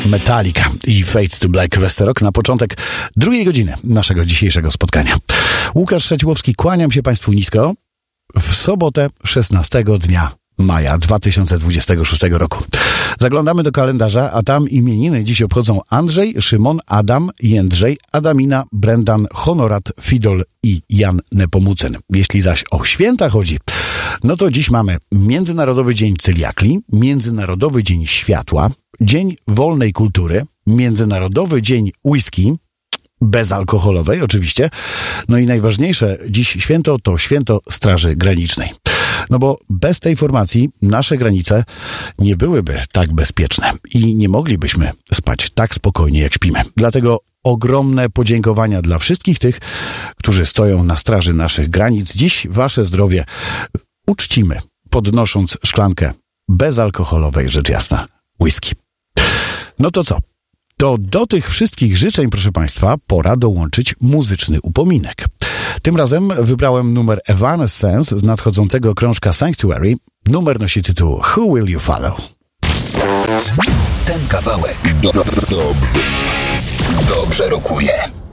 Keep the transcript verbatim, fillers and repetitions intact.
Metallica i Fades to Black Westerok na początek drugiej godziny naszego dzisiejszego spotkania. Łukasz Szeciłowski, kłaniam się Państwu nisko w sobotę szesnastego dnia maja dwa tysiące dwudziestego szóstego roku. Zaglądamy do kalendarza, a tam imieniny dziś obchodzą Andrzej, Szymon, Adam, Jędrzej, Adamina, Brendan, Honorat, Fidol i Jan Nepomucen. Jeśli zaś o święta chodzi, no to dziś mamy Międzynarodowy Dzień Cyliakli, Międzynarodowy Dzień Światła, Dzień Wolnej Kultury, Międzynarodowy Dzień Whisky, bezalkoholowej oczywiście, no i najważniejsze dziś święto to święto Straży Granicznej. No bo bez tej formacji nasze granice nie byłyby tak bezpieczne i nie moglibyśmy spać tak spokojnie, jak śpimy. Dlatego ogromne podziękowania dla wszystkich tych, którzy stoją na straży naszych granic. Dziś wasze zdrowie uczcimy, podnosząc szklankę bezalkoholowej, rzecz jasna, whisky. No to co? To do tych wszystkich życzeń, proszę Państwa, pora dołączyć muzyczny upominek. Tym razem wybrałem numer Evanescence z nadchodzącego krążka Sanctuary. Numer nosi tytuł Who Will You Follow? Ten kawałek do, do, dobrze, dobrze rokuje.